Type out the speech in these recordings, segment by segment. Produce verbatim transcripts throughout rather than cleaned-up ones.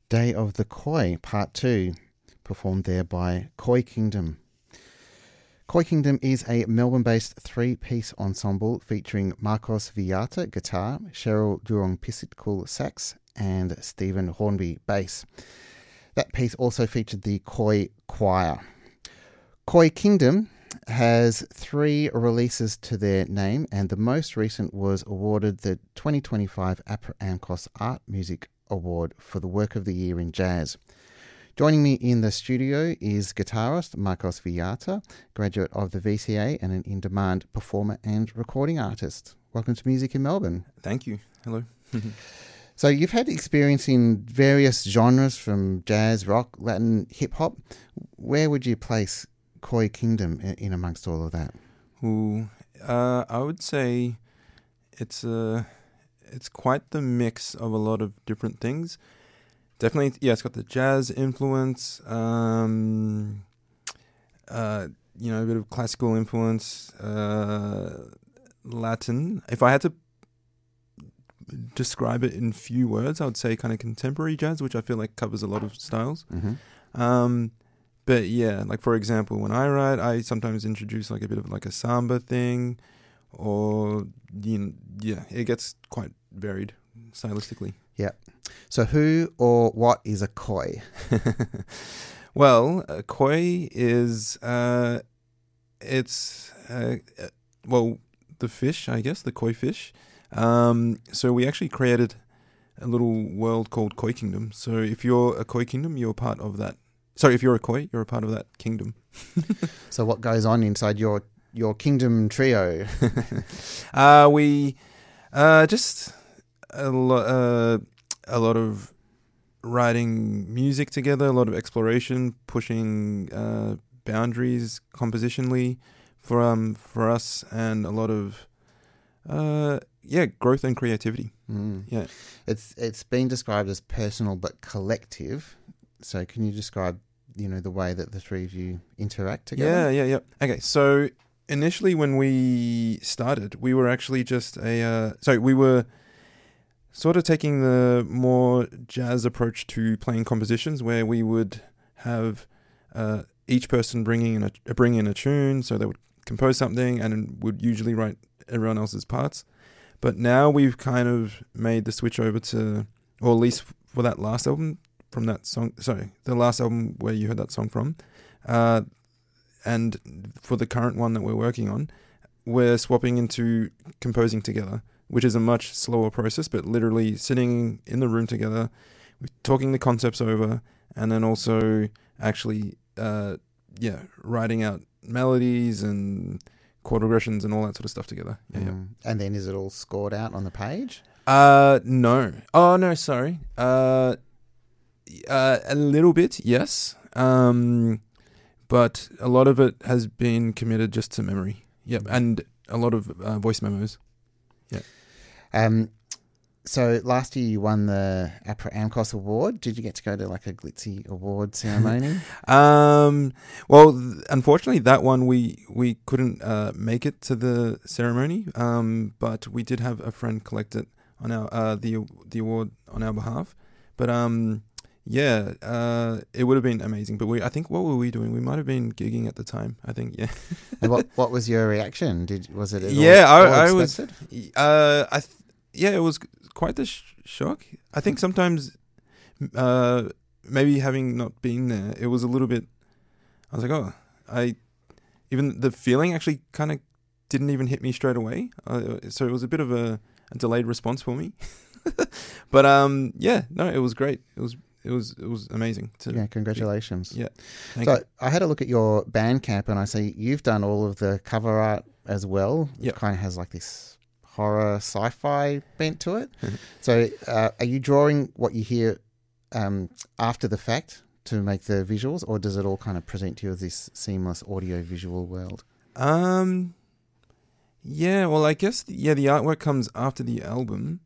Day of the Koi, Part two, performed there by Koi Kingdom. Koi Kingdom is a Melbourne-based three-piece ensemble featuring Marcos Villata, guitar, Cheryl Durong-Pisitkool, sax, and Stephen Hornby, bass. That piece also featured the Koi Choir. Koi Kingdom has three releases to their name, and the most recent was awarded the twenty twenty-five APRA AMCOS Art Music Award for the Work of the Year in Jazz. Joining me in the studio is guitarist Marcos Villata, graduate of the V C A and an in-demand performer and recording artist. Welcome to Music in Melbourne. Thank you. Hello. So you've had experience in various genres from jazz, rock, Latin, hip-hop. Where would you place Koi Kingdom in amongst all of that? Ooh, uh, I would say it's a... It's quite the mix of a lot of different things. Definitely, yeah, it's got the jazz influence, um, uh, you know, a bit of classical influence, uh, Latin. If I had to describe it in few words, I would say kind of contemporary jazz, which I feel like covers a lot of styles. Mm-hmm. Um, but yeah, like for example, when I write, I sometimes introduce like a bit of like a samba thing. Or, you know, yeah, it gets quite varied stylistically. Yeah. So who or what is a koi? Well, a koi is, uh, it's, uh, well, the fish, I guess, the koi fish. Um, so we actually created a little world called Koi Kingdom. So if you're a Koi Kingdom, you're part of that. Sorry, if you're a koi, you're a part of that kingdom. So what goes on inside your Your Kingdom trio? uh, we uh, just a, lo- uh, a lot of writing music together, a lot of exploration, pushing uh, boundaries compositionally for um for us, and a lot of uh, yeah growth and creativity. Mm. Yeah, it's it's been described as personal but collective. So can you describe, you know, the way that the three of you interact together? Yeah, yeah, yeah. Okay, so initially, when we started, we were actually just a... Uh, so we were sort of taking the more jazz approach to playing compositions, where we would have uh, each person bringing in a bring in a tune, so they would compose something and would usually write everyone else's parts. But now we've kind of made the switch over to, or at least for that last album, from that song. Sorry, the last album where you heard that song from. Uh, And for the current one that we're working on, we're swapping into composing together, which is a much slower process, but literally sitting in the room together, talking the concepts over, and then also actually, uh, yeah, writing out melodies and chord progressions and all that sort of stuff together. Yeah, mm. yeah. And then is it all scored out on the page? Uh, no. Oh, no, sorry. Uh, uh, a little bit, yes. Um... But a lot of it has been committed just to memory. Yep, and a lot of uh, voice memos. Yeah. Um. So last year you won the APRA AMCOS Award. Did you get to go to like a glitzy award ceremony? um. Well, th- unfortunately, that one we we couldn't uh, make it to the ceremony. Um. But we did have a friend collect it on our uh the the award on our behalf. But um. Yeah, uh, it would have been amazing. But we, I think, what were we doing? We might have been gigging at the time. I think, yeah. And what what was your reaction? Did was it? At yeah, all, I, all I was. Uh, I th- yeah, it was quite the sh- shock. I think sometimes, uh, maybe having not been there, it was a little bit. I was like, oh, I even the feeling actually kind of didn't even hit me straight away. Uh, so it was a bit of a, a delayed response for me. But um, yeah, no, it was great. It was. It was it was amazing. To yeah, congratulations. Be, yeah. Thank so you. I had a look at your Bandcamp and I see you've done all of the cover art as well. Yeah. It kind of has like this horror sci-fi bent to it. So uh, are you drawing what you hear um, after the fact to make the visuals, or does it all kind of present to you as this seamless audio-visual world? Um, yeah, well, I guess, yeah, the artwork comes after the album.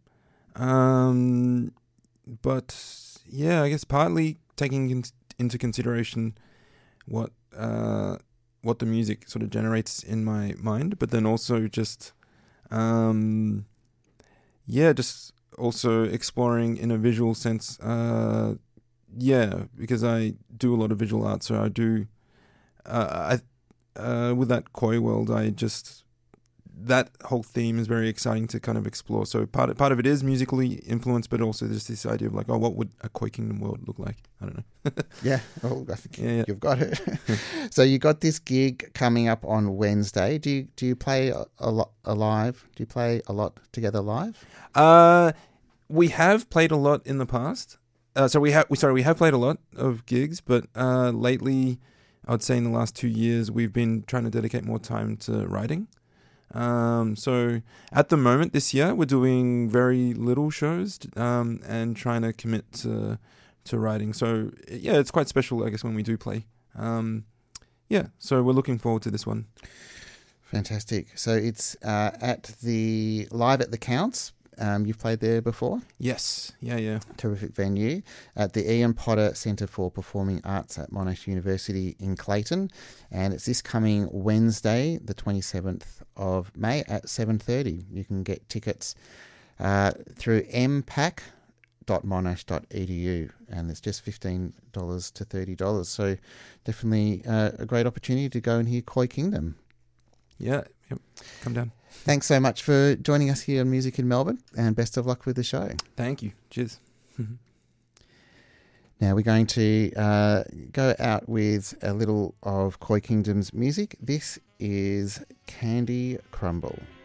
Um, but... Yeah, I guess partly taking in, into consideration what uh, what the music sort of generates in my mind, but then also just, um, yeah, just also exploring in a visual sense uh, yeah, because I do a lot of visual art, so I do. Uh, I uh, with that Koi world, I just that whole theme is very exciting to kind of explore. So part of, part of it is musically influenced, but also there's this idea of like, oh, what would a Koi Kingdom world look like? I don't know. Yeah, well, I think Yeah, yeah. you've got it. So you got this gig coming up on Wednesday. Do you do you play a, a lot live? Do you play a lot together live? Uh, we have played a lot in the past. Uh, so we have we sorry we have played a lot of gigs, but uh, lately, I would say in the last two years, we've been trying to dedicate more time to writing. Um, so at the moment this year, we're doing very little shows um, and trying to commit to to writing. So yeah, it's quite special, I guess, when we do play. Um, yeah, so we're looking forward to this one. Fantastic. So it's uh, at the Live at the Counts. Um, you've played there before? Yes, yeah, yeah. Terrific venue at the Ian Potter Centre for Performing Arts at Monash University in Clayton, and it's this coming Wednesday, the twenty-seventh of May at seven thirty. You can get tickets uh, through m pac dot monash dot e d u, and it's just fifteen dollars to thirty dollars. So definitely uh, a great opportunity to go and hear Koi Kingdom. Yeah, yep. Come down. Thanks so much for joining us here on Music in Melbourne, and best of luck with the show. Thank you. Cheers. Now we're going to uh, go out with a little of Koi Kingdom's music. This is Candy Crumble.